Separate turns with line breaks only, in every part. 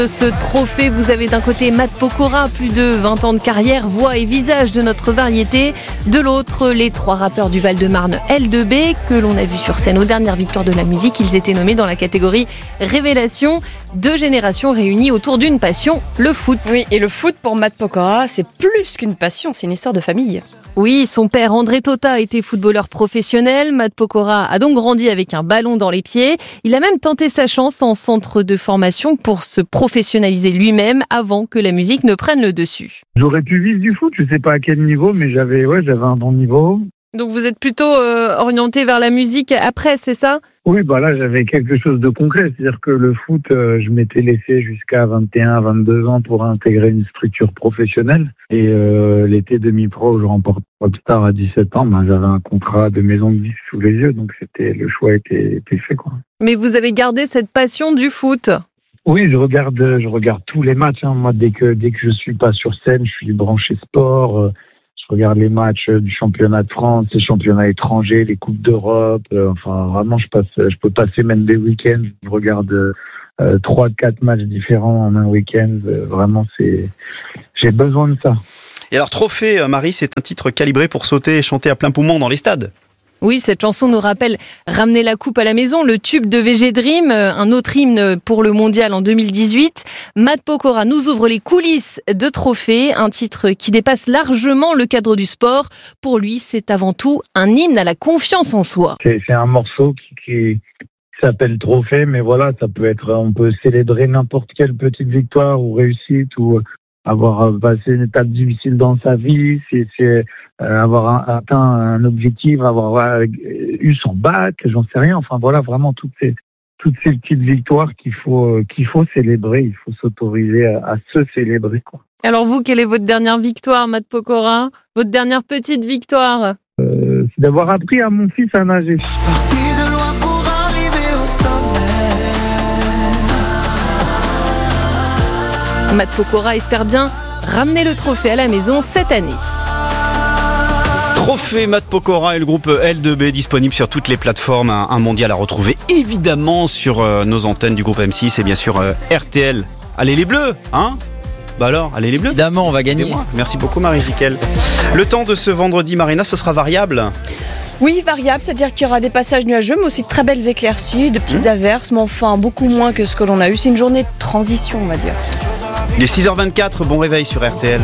Ce trophée, vous avez d'un côté Matt Pokora, plus de 20 ans de carrière, voix et visage de notre variété. De l'autre, les 3 rappeurs du Val-de-Marne L2B, que l'on a vu sur scène aux dernières victoires de la musique. Ils étaient nommés dans la catégorie Révélation. 2 générations réunies autour d'une passion, le foot.
Oui, et le foot pour Matt Pokora, c'est plus qu'une passion, c'est une histoire de famille.
Oui, son père André Tota était footballeur professionnel. Matt Pokora a donc grandi avec un ballon dans les pieds. Il a même tenté sa chance en centre de formation pour se professionnaliser lui-même avant que la musique ne prenne le dessus.
J'aurais pu vivre du foot, je sais pas à quel niveau, mais j'avais un bon niveau.
Donc vous êtes plutôt orienté vers la musique après, c'est ça ?
Oui, là j'avais quelque chose de concret, c'est-à-dire que le foot, je m'étais laissé jusqu'à 21, 22 ans pour intégrer une structure professionnelle. Et l'été demi-pro, je remporte Popstar à 17 ans, j'avais un contrat de maison de vie sous les yeux, donc le choix était fait, quoi.
Mais vous avez gardé cette passion du foot ?
Oui, je regarde tous les matchs. Moi, dès que je suis pas sur scène, je suis branché sport. Je regarde les matchs du championnat de France, les championnats étrangers, les coupes d'Europe. Vraiment, je peux passer même des week-ends. Je regarde 3-4 matchs différents en un week-end. Vraiment, j'ai besoin de ça.
Et alors, Trophée, Marie, c'est un titre calibré pour sauter et chanter à plein poumon dans les stades.
Oui, cette chanson nous rappelle Ramener la coupe à la maison, le tube de VG Dream, un autre hymne pour le mondial en 2018. Matt Pokora nous ouvre les coulisses de Trophée, un titre qui dépasse largement le cadre du sport. Pour lui, c'est avant tout un hymne à la confiance en soi.
C'est un morceau qui s'appelle Trophée, mais voilà, on peut célébrer n'importe quelle petite victoire ou réussite ou avoir passé une étape difficile dans sa vie, c'est avoir atteint un objectif, avoir eu son bac, j'en sais rien. Vraiment toutes ces petites victoires qu'il faut célébrer. Il faut s'autoriser à se célébrer, quoi.
Alors vous, quelle est votre dernière victoire, Matt Pokora ? Votre dernière petite victoire ?
C'est d'avoir appris à mon fils à nager.
Parti de loin pour arriver au sommet.
Matt Pokora espère bien ramener le trophée à la maison cette année.
Trophée Matt Pokora et le groupe L2B disponible sur toutes les plateformes. Un mondial à retrouver évidemment sur nos antennes du groupe M6 et bien sûr RTL. Allez les Bleus, hein ? Allez les Bleus.
Évidemment, on va gagner.
Merci beaucoup Marie Jiquel. Le temps de ce vendredi, Marina, ce sera variable ?
Oui, variable, c'est-à-dire qu'il y aura des passages nuageux, mais aussi de très belles éclaircies, de petites averses, mais enfin beaucoup moins que ce que l'on a eu. C'est une journée de transition, on va dire.
Il est 6h24, bon réveil sur RTL.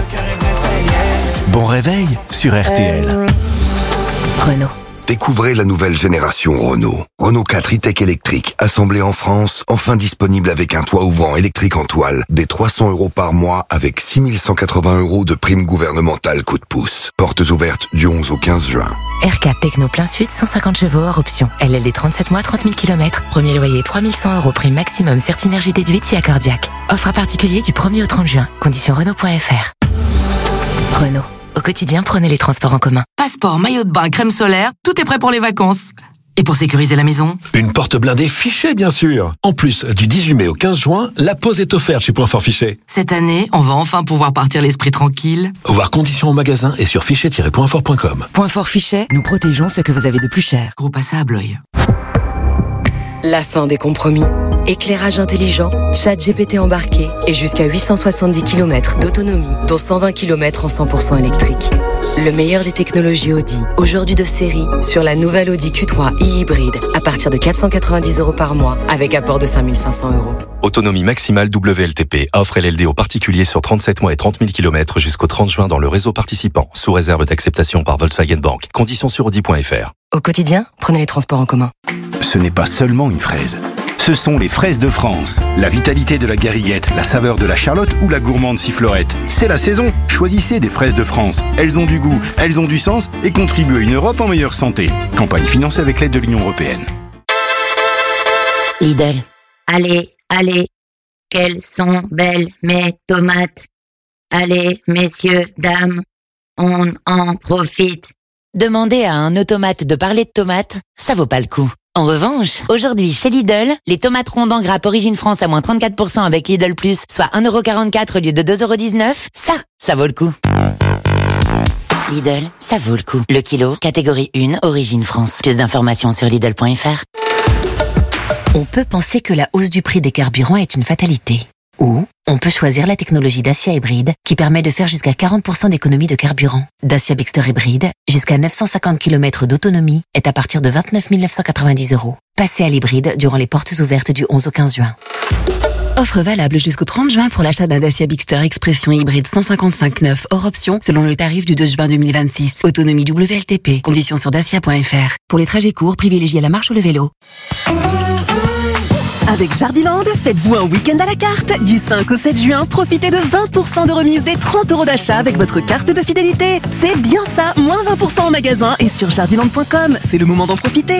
Bon réveil sur RTL.
Renault.
Découvrez la nouvelle génération Renault. Renault 4 e-tech électrique, assemblé en France, enfin disponible avec un toit ouvrant électrique en toile, des 300 € par mois avec 6 180 € de prime gouvernementale coup de pouce. Portes ouvertes du 11 au 15 juin.
R4 Techno plein sud, 150 chevaux hors option. LLD 37 mois, 30 000 km. Premier loyer 3 100 € prime maximum, Certinergie déduite si accordiaque. Offre à particulier du 1er au 30 juin. Conditions Renault.fr. Renault. Au quotidien, prenez les transports en commun.
Passeport, maillot de bain, crème solaire, tout est prêt pour les vacances. Et pour sécuriser la maison ?
Une porte blindée Fichet, bien sûr. En plus, du 18 mai au 15 juin, la pause est offerte chez Point Fort Fichet.
Cette année, on va enfin pouvoir partir l'esprit tranquille.
Voir conditions en magasin et sur fichet-pointfort.com.
Point Fort Fichet, nous protégeons ce que vous avez de plus cher.
Groupe ASSA à Blois.
La fin des compromis. Éclairage intelligent, ChatGPT embarqué et jusqu'à 870 km d'autonomie, dont 120 km en 100% électrique. Le meilleur des technologies Audi, aujourd'hui de série, sur la nouvelle Audi Q3 e-hybride, à partir de 490 € par mois, avec apport de 5 500 €.
Autonomie maximale WLTP. Offre LLD aux particuliers sur 37 mois et 30 000 km jusqu'au 30 juin dans le réseau participant, sous réserve d'acceptation par Volkswagen Bank. Conditions sur Audi.fr.
Au quotidien, prenez les transports en commun.
Ce n'est pas seulement une fraise. Ce sont les fraises de France. La vitalité de la gariguette, la saveur de la charlotte ou la gourmande sifflorette. C'est la saison. Choisissez des fraises de France. Elles ont du goût, elles ont du sens et contribuent à une Europe en meilleure santé. Campagne financée avec l'aide de l'Union européenne.
Lidl. Allez, quelles sont belles mes tomates. Allez, messieurs, dames, on en profite.
Demander à un automate de parler de tomates, ça vaut pas le coup. En revanche, aujourd'hui chez Lidl, les tomates rondes en grappe Origine France à moins 34% avec Lidl Plus, soit 1,44 € au lieu de 2,19 €, ça vaut le coup. Lidl, ça vaut le coup. Le kilo, catégorie 1, Origine France. Plus d'informations sur Lidl.fr.
On peut penser que la hausse du prix des carburants est une fatalité.
Ou on peut choisir la technologie Dacia hybride qui permet de faire jusqu'à 40% d'économie de carburant. Dacia Bigster hybride, jusqu'à 950 km d'autonomie, est à partir de 29 990 €. Passez à l'hybride durant les portes ouvertes du 11 au 15 juin. Offre valable jusqu'au 30 juin pour l'achat d'un Dacia Bigster Expression hybride 155/9 hors option selon le tarif du 2 juin 2026. Autonomie WLTP. Conditions sur dacia.fr. Pour les trajets courts, privilégiez la marche ou le vélo.
Avec Jardiland, faites-vous un week-end à la carte. Du 5 au 7 juin, profitez de 20% de remise des 30 € d'achat avec votre carte de fidélité. C'est bien ça, moins 20% en magasin et sur jardiland.com. C'est le moment d'en profiter.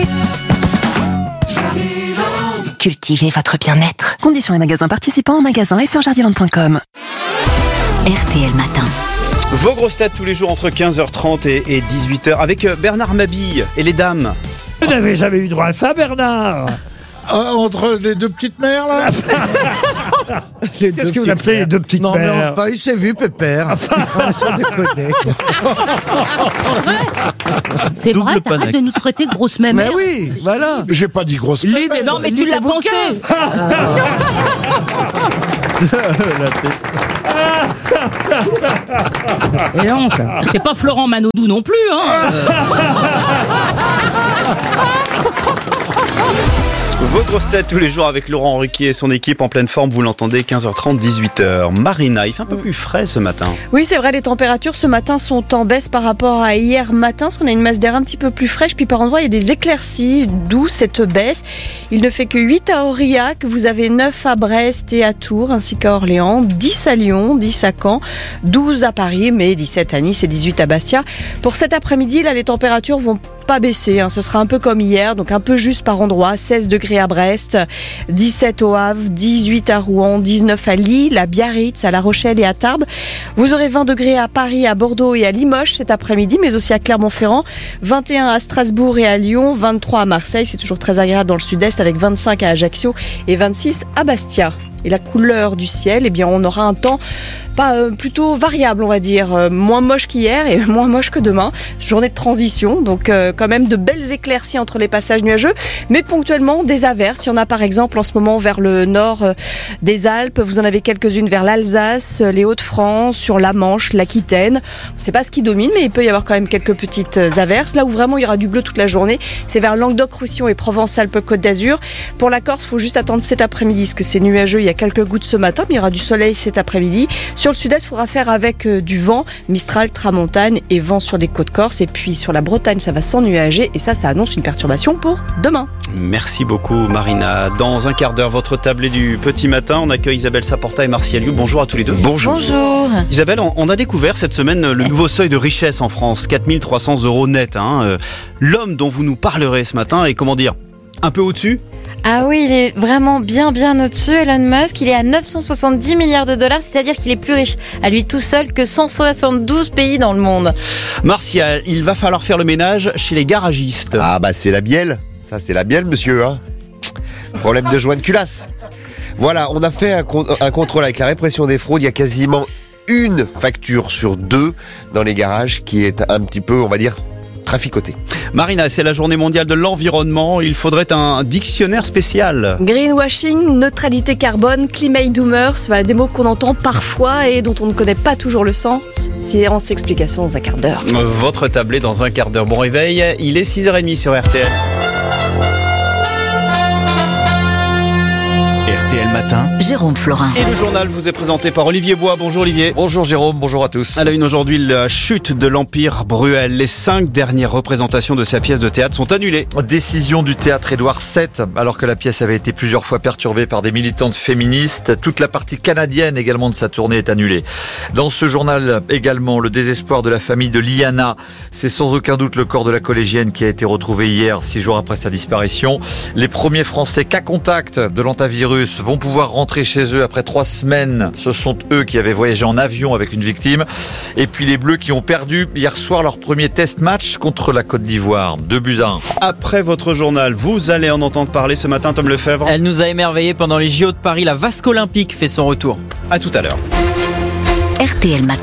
Cultivez votre bien-être. Conditions et magasins participants en magasin et sur jardiland.com.
RTL Matin.
Vos grosses têtes tous les jours entre 15h30 et 18h avec Bernard Mabille et les dames.
Vous n'avez jamais eu droit à ça, Bernard?
Entre les deux petites mères, là.
Qu'est-ce que vous appelez les deux petites mères?
Non, mais enfin, il s'est vu, Pépère. Sans déconner.
C'est vrai, t'arrêtes de nous traiter de grosses mères.
Mais oui, voilà. J'ai pas dit grosse mère.
Non, mais tu l'as pensé. Et donc, t'es pas Florent Manodou non plus, hein.
Vos grosses têtes tous les jours avec Laurent Ruquier et son équipe en pleine forme, vous l'entendez, 15h30, 18h. Marina, il fait un peu plus frais ce matin.
Oui, c'est vrai, les températures ce matin sont en baisse par rapport à hier matin, parce qu'on a une masse d'air un petit peu plus fraîche, puis par endroits il y a des éclaircies, d'où cette baisse. Il ne fait que 8 à Aurillac, vous avez 9 à Brest et à Tours, ainsi qu'à Orléans, 10 à Lyon, 10 à Caen, 12 à Paris, mais 17 à Nice et 18 à Bastia. Pour cet après-midi, là, les températures vont pas baisser, ce sera un peu comme hier, donc un peu juste par endroit, 16 degrés à Brest, 17 au Havre, 18 à Rouen, 19 à Lille, à Biarritz, à La Rochelle et à Tarbes. Vous aurez 20 degrés à Paris, à Bordeaux et à Limoges cet après-midi, mais aussi à Clermont-Ferrand, 21 à Strasbourg et à Lyon, 23 à Marseille, c'est toujours très agréable dans le sud-est, avec 25 à Ajaccio et 26 à Bastia. Et la couleur du ciel, eh bien, on aura un temps plutôt variable, on va dire, moins moche qu'hier et moins moche que demain. Journée de transition, donc quand même de belles éclaircies entre les passages nuageux, mais ponctuellement des averses. Il y en a par exemple en ce moment vers le nord des Alpes, vous en avez quelques-unes vers l'Alsace, les Hauts-de-France, sur la Manche, l'Aquitaine. On ne sait pas ce qui domine, mais il peut y avoir quand même quelques petites averses. Là où vraiment il y aura du bleu toute la journée, c'est vers Languedoc-Roussillon et Provence-Alpes-Côte d'Azur. Pour la Corse, il faut juste attendre cet après-midi, parce que c'est nuageux, il y a quelques gouttes ce matin, mais il y aura du soleil cet après-midi. Sur le sud-est, il faudra faire avec du vent, Mistral, Tramontane et vent sur les côtes corses. Et puis sur la Bretagne, ça va s'ennuager et ça annonce une perturbation pour demain.
Merci beaucoup Marina. Dans un quart d'heure, votre tablée du petit matin, on accueille Isabelle Saporta et Martial Liu. Bonjour à tous les deux.
Bonjour.
Isabelle, on a découvert cette semaine le nouveau seuil de richesse en France, 4 300 € net. L'homme dont vous nous parlerez ce matin est, comment dire, un peu au-dessus?
Ah oui, il est vraiment bien au-dessus, Elon Musk. Il est à 970 milliards de dollars, c'est-à-dire qu'il est plus riche à lui tout seul que 172 pays dans le monde.
Martial, il va falloir faire le ménage chez les garagistes.
Ah bah c'est la bielle. Ça c'est la bielle, monsieur. Problème de joint de culasse. Voilà, on a fait un contrôle avec la répression des fraudes. Il y a quasiment une facture sur 2 dans les garages qui est un petit peu, on va dire, traficoté.
Marina, c'est la journée mondiale de l'environnement. Il faudrait un dictionnaire spécial.
Greenwashing, neutralité carbone, climate doomers, des mots qu'on entend parfois et dont on ne connaît pas toujours le sens. Séance explication dans un quart d'heure.
Votre tablée dans un quart d'heure. Bon réveil, il est 6h30 sur RTL.
RTL Matin, Jérôme Florin.
Et le journal vous est présenté par Olivier Bois. Bonjour Olivier.
Bonjour Jérôme, bonjour à tous.
À la une aujourd'hui, la chute de l'Empire Bruel. Les 5 dernières représentations de sa pièce de théâtre sont annulées.
Décision du théâtre Édouard VII, alors que la pièce avait été plusieurs fois perturbée par des militantes féministes. Toute la partie canadienne également de sa tournée est annulée. Dans ce journal également, le désespoir de la famille de Liana. C'est sans aucun doute le corps de la collégienne qui a été retrouvé hier, 6 jours après sa disparition. Les premiers Français cas contact de l'antavirus vont pouvoir rentrer chez eux après 3 semaines. Ce sont eux qui avaient voyagé en avion avec une victime. Et puis les Bleus qui ont perdu hier soir leur premier test match contre la Côte d'Ivoire. 2-1.
Après votre journal, vous allez en entendre parler ce matin, Tom Lefebvre.
Elle nous a émerveillés pendant les JO de Paris. La Vasque olympique fait son retour.
À tout à l'heure.
RTL Matin.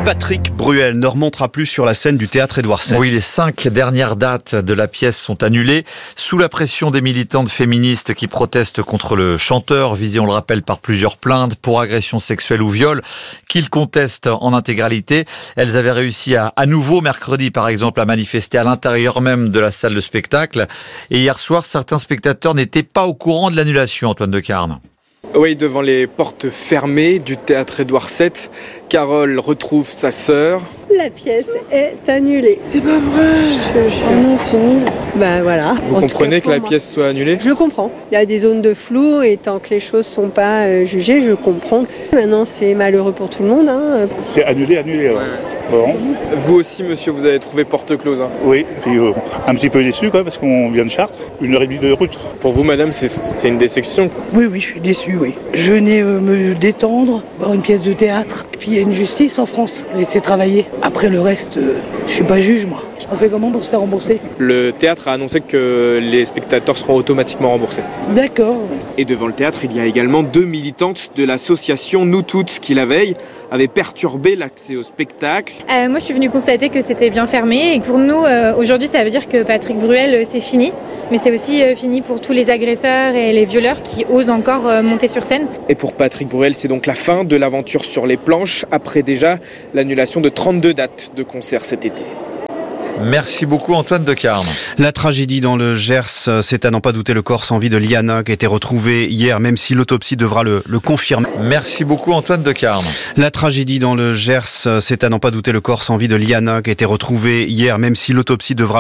Patrick Bruel ne remontera plus sur la scène du théâtre Édouard VII.
Oui, les 5 dernières dates de la pièce sont annulées sous la pression des militantes féministes qui protestent contre le chanteur, visé, on le rappelle, par plusieurs plaintes pour agression sexuelle ou viol, qu'ils contestent en intégralité. Elles avaient réussi à nouveau mercredi, par exemple, à manifester à l'intérieur même de la salle de spectacle. Et hier soir, certains spectateurs n'étaient pas au courant de l'annulation, Antoine Decarne.
Oui, devant les portes fermées du théâtre Édouard VII, Carole retrouve sa sœur.
La pièce est annulée.
C'est pas vrai.
Oh non, c'est nul. Ben voilà.
Vous comprenez que la pièce soit annulée ?
Je comprends. Il y a des zones de flou et tant que les choses sont pas jugées, je comprends. Maintenant, c'est malheureux pour tout le monde. Hein.
C'est annulé. Ouais. Bon.
Vous aussi, monsieur, vous avez trouvé porte close. Hein.
Oui, puis un petit peu déçu quoi, parce qu'on vient de Chartres, 1h30 de route.
Pour vous, madame, c'est une déception ?
Oui, je suis déçu, oui. Je venais me détendre, voir une pièce de théâtre. Et puis il y a une justice en France, laisser travailler. Après le reste, je suis pas juge, moi. On fait comment pour se faire rembourser ?
Le théâtre a annoncé que les spectateurs seront automatiquement remboursés.
D'accord.
Et devant le théâtre, il y a également 2 militantes de l'association Nous Toutes qui, la veille, avaient perturbé l'accès au spectacle.
Moi, je suis venue constater que c'était bien fermé. Et pour nous, aujourd'hui, ça veut dire que Patrick Bruel, c'est fini. Mais c'est aussi fini pour tous les agresseurs et les violeurs qui osent encore monter sur scène.
Et pour Patrick Bruel, c'est donc la fin de l'aventure sur les planches, après déjà l'annulation de 32 dates de concerts cet été.
Merci beaucoup Antoine Decarne.
La tragédie dans le Gers, c'est à n'en pas douter le corps sans vie de Liana qui a été retrouvé hier, même si l'autopsie devra le confirmer.
Merci beaucoup Antoine Decarne.
La tragédie dans le Gers, c'est à n'en pas douter le corps sans vie de Liana qui a été retrouvé hier, même si l'autopsie devra